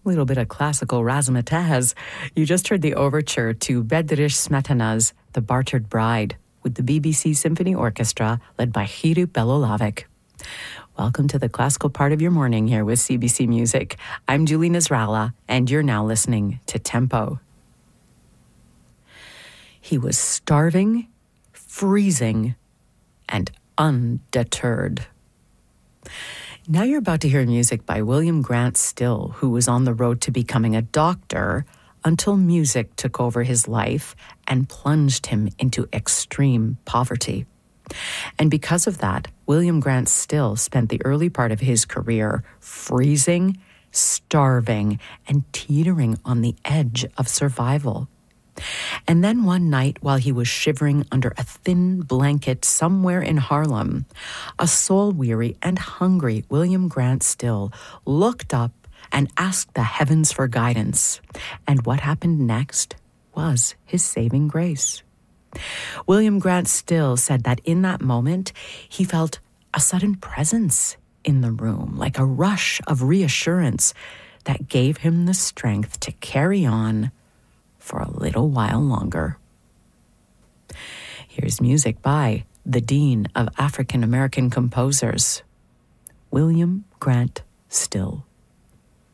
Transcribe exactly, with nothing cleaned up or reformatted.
A little bit of classical razzmatazz. You just heard the overture to Bedřich Smetana's The Bartered Bride with the B B C Symphony Orchestra led by Jiří Belohlávek. Welcome to the classical part of your morning here with C B C Music. I'm Julie Nasrallah, and you're now listening to Tempo. He was starving, freezing, and undeterred. Now you're about to hear music by William Grant Still, who was on the road to becoming a doctor until music took over his life and plunged him into extreme poverty. And because of that, William Grant Still spent the early part of his career freezing, starving, and teetering on the edge of survival. And then one night, while he was shivering under a thin blanket somewhere in Harlem, a soul-weary and hungry William Grant Still looked up and asked the heavens for guidance. And what happened next was his saving grace. William Grant Still said that in that moment, he felt a sudden presence in the room, like a rush of reassurance that gave him the strength to carry on for a little while longer. Here's music by the Dean of African American Composers, William Grant Still.